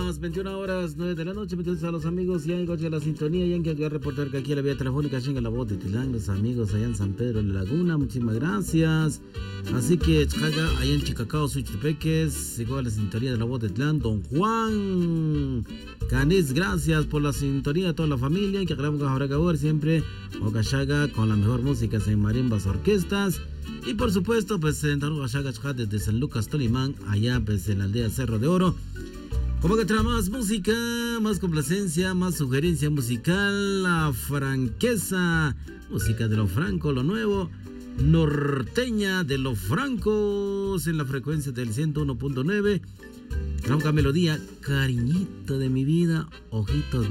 las 21 horas 9 de la noche. Entonces a los amigos ya llegó a la sintonía. Ya hay que reportar que aquí a la vía telefónica llega la voz de Tilán, los amigos allá en San Pedro de la Laguna. Muchísimas gracias. Así que Chaga, allá en Chicacao, Suchitepeques, llegó a la sintonía de la voz de Tilán. Don Juan Canis, gracias por la sintonía de toda la familia. Que grabamos ahora siempre Ocachaga con la mejor música en marimbas, orquestas. Y por supuesto, pues en Tarugashaga desde San Lucas, Tolimán, allá pues en la aldea Cerro de Oro. Como que trae más música, más complacencia, más sugerencia musical, la franqueza, música de lo franco, lo nuevo, norteña de los francos en la frecuencia del 101.9. Franca melodía, cariñito de mi vida, ojitos